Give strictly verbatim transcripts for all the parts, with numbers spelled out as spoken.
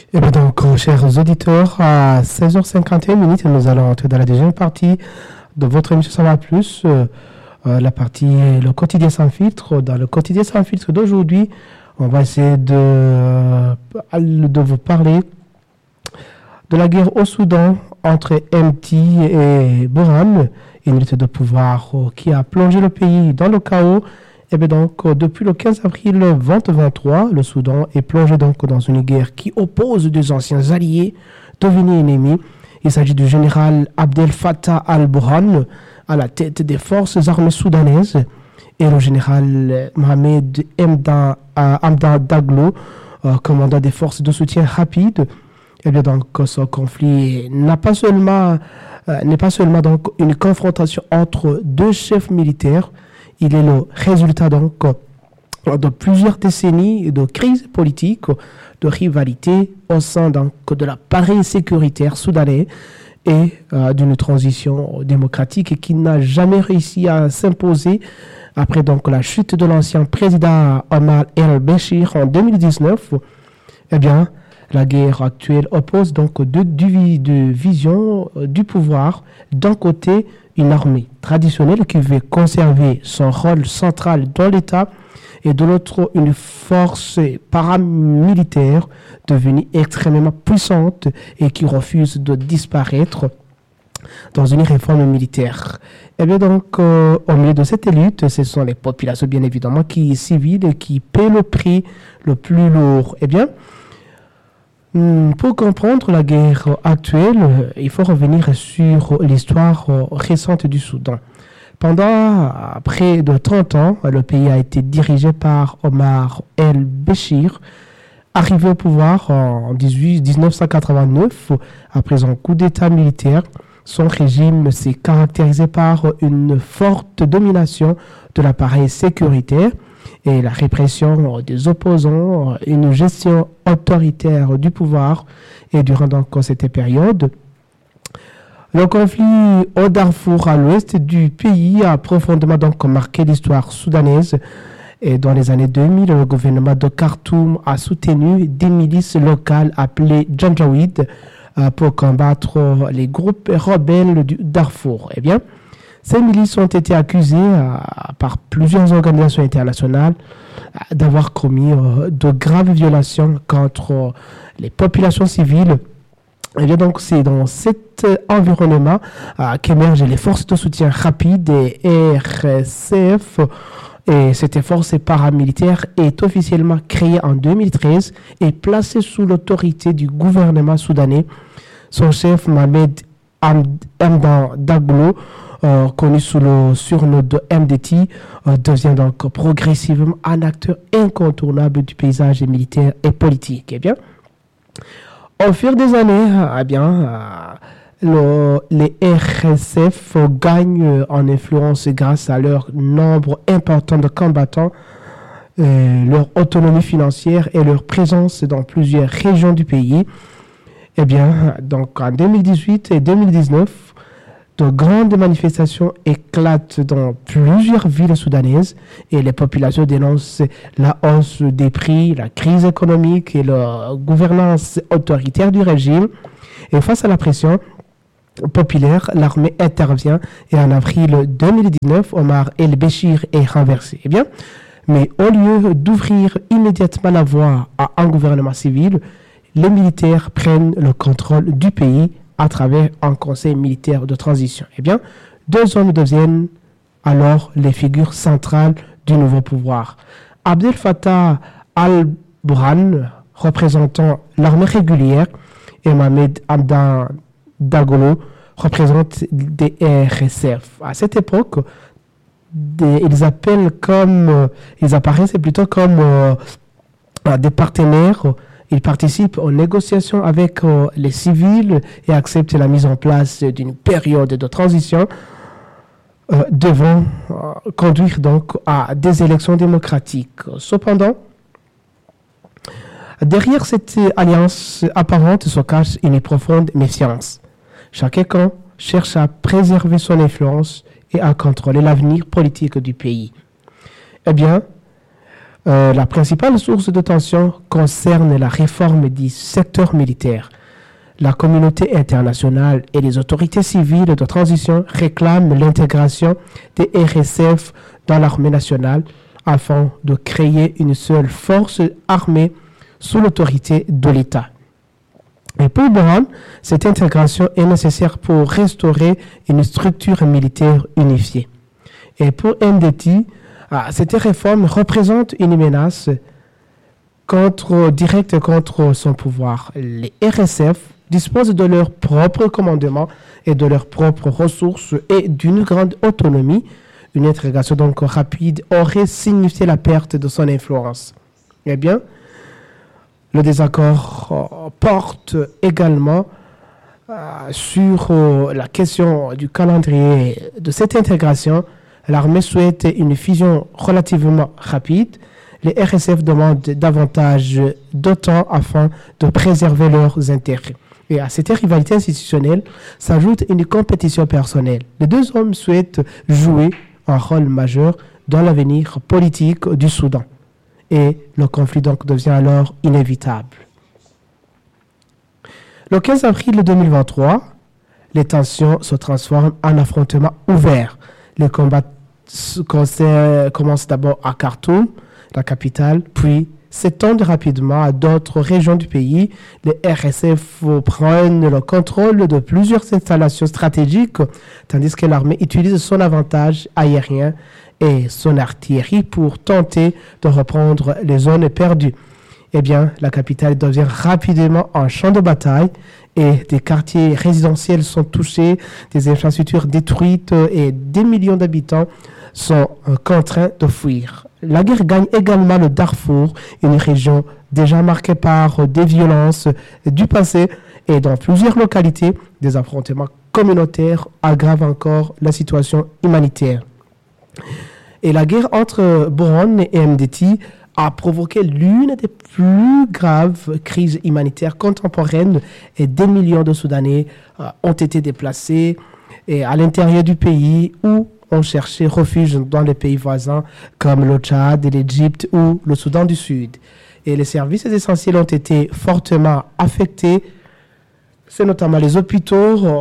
Et bien donc, chers auditeurs, à seize heures cinquante et une minutes, nous allons entrer dans la deuxième partie de votre émission Ça va plus, euh, euh, la partie Le quotidien sans filtre. Dans le quotidien sans filtre d'aujourd'hui, on va essayer de, euh, de vous parler de la guerre au Soudan entre M T et Burhan, une lutte de pouvoir euh, qui a plongé le pays dans le chaos. Et bien donc, euh, depuis le quinze avril deux mille vingt-trois, le Soudan est plongé donc dans une guerre qui oppose deux anciens alliés devenus ennemis. Il s'agit du général Abdel Fattah al-Burhan à la tête des forces armées soudanaises et le général Mohamed Hamdan euh, Daglo, euh, commandant des forces de soutien rapide. Et bien donc, ce conflit n'a pas seulement, euh, n'est pas seulement donc une confrontation entre deux chefs militaires. Il est le résultat donc de plusieurs décennies de crise politique, de rivalité au sein donc de l'appareil sécuritaire soudanais et euh, d'une transition démocratique qui n'a jamais réussi à s'imposer après donc la chute de l'ancien président Omar el-Béchir en deux mille dix-neuf. Eh bien, la guerre actuelle oppose donc deux, deux, deux visions du pouvoir. D'un côté, une armée traditionnelle qui veut conserver son rôle central dans l'État et de l'autre, une force paramilitaire devenue extrêmement puissante et qui refuse de disparaître dans une réforme militaire. Et bien donc, euh, au milieu de cette lutte, ce sont les populations bien évidemment qui civiles qui paient le prix le plus lourd. Eh bien, pour comprendre la guerre actuelle, il faut revenir sur l'histoire récente du Soudan. Pendant près de trente ans, le pays a été dirigé par Omar el-Béchir, arrivé au pouvoir en dix-neuf cent quatre-vingt-neuf après un coup d'État militaire. Son régime s'est caractérisé par une forte domination de l'appareil sécuritaire et la répression des opposants, une gestion autoritaire du pouvoir. Et durant donc cette période, le conflit au Darfour, à l'ouest du pays, a profondément donc marqué l'histoire soudanaise. Et dans les années deux mille, le gouvernement de Khartoum a soutenu des milices locales appelées Janjaweed pour combattre les groupes rebelles du Darfour. Eh bien, ces milices ont été accusées euh, par plusieurs organisations internationales euh, d'avoir commis euh, de graves violations contre euh, les populations civiles. Et bien donc, c'est dans cet euh, environnement euh, qu'émergent les forces de soutien rapide et R C F. Et cette force paramilitaire est officiellement créée en deux mille treize et placée sous l'autorité du gouvernement soudanais. Son chef, Mohamed Hamdan Daglo, Euh, connu sous le surnom de M D T, euh, devient donc progressivement un acteur incontournable du paysage militaire et politique. Eh bien, au fil des années, eh bien, euh, le, les R S F gagnent en influence grâce à leur nombre important de combattants, euh, leur autonomie financière et leur présence dans plusieurs régions du pays. Eh bien, donc en deux mille dix-huit et deux mille dix-neuf, de grandes manifestations éclatent dans plusieurs villes soudanaises et les populations dénoncent la hausse des prix, la crise économique et la gouvernance autoritaire du régime. Et face à la pression populaire, l'armée intervient et en avril deux mille dix-neuf, Omar el-Béchir est renversé. Eh bien, mais au lieu d'ouvrir immédiatement la voie à un gouvernement civil, les militaires prennent le contrôle du pays à travers un conseil militaire de transition. Eh bien, deux hommes deviennent alors les figures centrales du nouveau pouvoir. Abdel Fattah al-Burhan, représentant l'armée régulière, et Mohamed Hamdan Daglo, représentent des R S F. À cette époque, des, ils appellent comme, euh, ils apparaissent plutôt comme euh, des partenaires. Ils participent aux négociations avec euh, les civils et acceptent la mise en place d'une période de transition euh, devant euh, conduire donc à des élections démocratiques. Cependant, derrière cette alliance apparente se cache une profonde méfiance. Chaque camp cherche à préserver son influence et à contrôler l'avenir politique du pays. Eh bien, Euh, la principale source de tension concerne la réforme du secteur militaire. La communauté internationale et les autorités civiles de transition réclament l'intégration des R S F dans l'armée nationale afin de créer une seule force armée sous l'autorité de l'État. Et pour Burhan, cette intégration est nécessaire pour restaurer une structure militaire unifiée. Et pour M D T, cette réforme représente une menace contre, directe contre son pouvoir. Les R S F disposent de leur propre commandement et de leurs propres ressources et d'une grande autonomie. Une intégration donc rapide aurait signifié la perte de son influence. Eh bien, le désaccord euh, porte également euh, sur euh, la question du calendrier de cette intégration. L'armée souhaite une fusion relativement rapide. Les R S F demandent davantage de temps afin de préserver leurs intérêts. Et à cette rivalité institutionnelle s'ajoute une compétition personnelle. Les deux hommes souhaitent jouer un rôle majeur dans l'avenir politique du Soudan. Et le conflit donc devient alors inévitable. Le quinze avril deux mille vingt-trois, les tensions se transforment en affrontements ouverts. Les combats commencent d'abord à Khartoum, la capitale, puis s'étendent rapidement à d'autres régions du pays. Les R S F prennent le contrôle de plusieurs installations stratégiques, tandis que l'armée utilise son avantage aérien et son artillerie pour tenter de reprendre les zones perdues. Eh bien, la capitale devient rapidement un champ de bataille et des quartiers résidentiels sont touchés, des infrastructures détruites et des millions d'habitants sont contraints de fuir. La guerre gagne également le Darfour, une région déjà marquée par des violences du passé et dans plusieurs localités, des affrontements communautaires aggravent encore la situation humanitaire. Et la guerre entre Burhan et M D T a provoqué l'une des plus graves crises humanitaires contemporaines et des millions de Soudanais euh, ont été déplacés et à l'intérieur du pays ou ont cherché refuge dans les pays voisins comme le Tchad, l'Égypte ou le Soudan du Sud. Et les services essentiels ont été fortement affectés. C'est notamment les hôpitaux euh,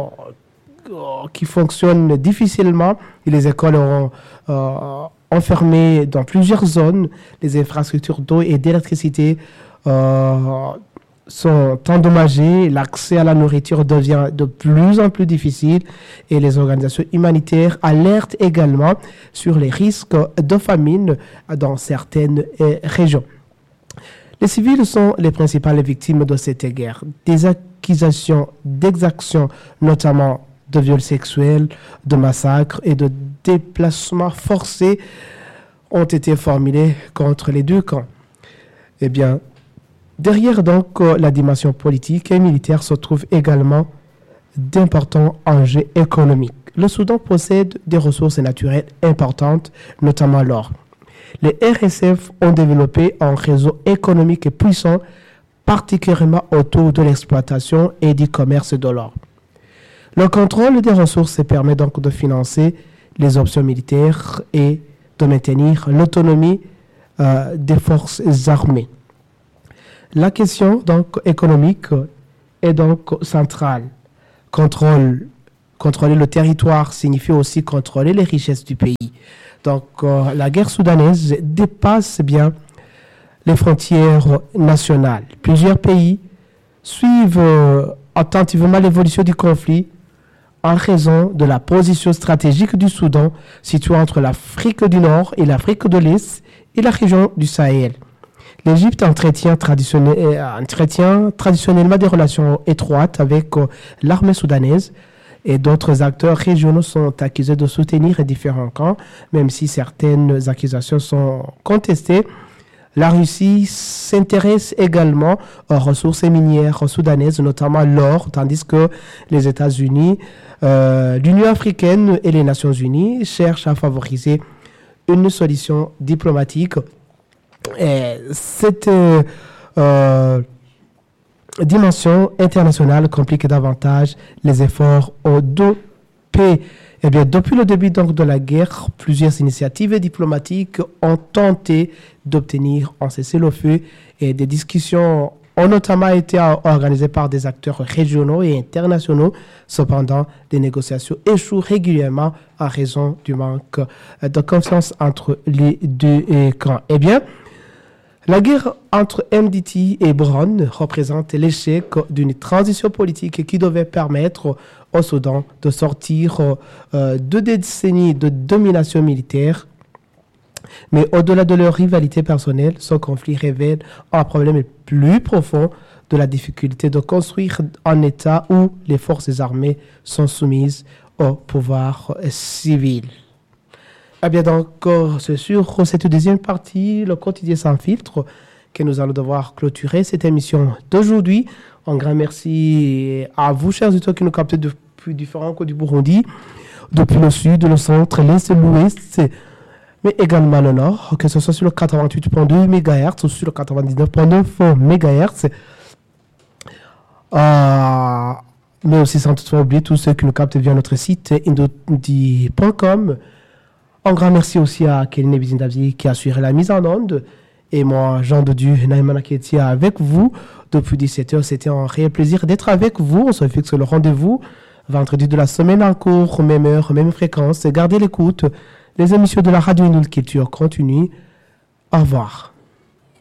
qui fonctionnent difficilement et les écoles ont euh, enfermé dans plusieurs zones. Les infrastructures d'eau et d'électricité euh, sont endommagées. L'accès à la nourriture devient de plus en plus difficile et les organisations humanitaires alertent également sur les risques de famine dans certaines euh, régions. Les civils sont les principales victimes de cette guerre. Des accusations d'exactions, notamment de viols sexuels, de massacres et de déplacements forcés ont été formulés contre les deux camps. Eh bien, derrière donc la dimension politique et militaire se trouvent également d'importants enjeux économiques. Le Soudan possède des ressources naturelles importantes, notamment l'or. Les R S F ont développé un réseau économique puissant, particulièrement autour de l'exploitation et du commerce de l'or. Le contrôle des ressources permet donc de financer les options militaires et de maintenir l'autonomie euh, des forces armées. La question donc économique est donc centrale. Contrôle, contrôler le territoire signifie aussi contrôler les richesses du pays. Donc euh, la guerre soudanaise dépasse bien les frontières nationales. Plusieurs pays suivent euh, attentivement l'évolution du conflit en raison de la position stratégique du Soudan, située entre l'Afrique du Nord et l'Afrique de l'Est et la région du Sahel. L'Égypte entretient, traditionnel, entretient traditionnellement des relations étroites avec euh, l'armée soudanaise et d'autres acteurs régionaux sont accusés de soutenir différents camps, même si certaines accusations sont contestées. La Russie s'intéresse également aux ressources minières soudanaises, notamment l'or, tandis que les États-Unis, euh, l'Union africaine et les Nations unies cherchent à favoriser une solution diplomatique. Et cette euh, euh, dimension internationale complique davantage les efforts aux deux pays. Eh bien, depuis le début donc, de la guerre, plusieurs initiatives diplomatiques ont tenté d'obtenir un cessez-le-feu et des discussions ont notamment été organisées par des acteurs régionaux et internationaux. Cependant, des négociations échouent régulièrement en raison du manque de confiance entre les deux camps. Eh bien, la guerre entre M D T et Brown représente l'échec d'une transition politique qui devait permettre au Soudan de sortir euh, de décennies de domination militaire. Mais au-delà de leur rivalité personnelle, ce conflit révèle un problème plus profond de la difficulté de construire un État où les forces armées sont soumises au pouvoir civil. Eh bien donc, c'est sur cette deuxième partie, le quotidien sans filtre, que nous allons devoir clôturer cette émission d'aujourd'hui. Un grand merci à vous, chers auditeurs, qui nous captent depuis différents coins du Burundi, depuis le sud, le centre, l'est, l'ouest, mais également le nord, que ce soit sur le quatre-vingt-huit virgule deux mégahertz ou sur le quatre-vingt-dix-neuf virgule neuf mégahertz. Euh, mais aussi sans toutefois oublier tous ceux qui nous captent via notre site indodi point com. Un grand merci aussi à Kéline Bizindavzi qui a assuré la mise en onde. Et moi, Jean de Dieu, Naïmana Ketia, avec vous depuis dix-sept heures. C'était un réel plaisir d'être avec vous. On se fixe le rendez-vous vendredi de la semaine en cours, même heure, même fréquence. Gardez l'écoute. Les émissions de la radio Nul Culture continuent. Au revoir.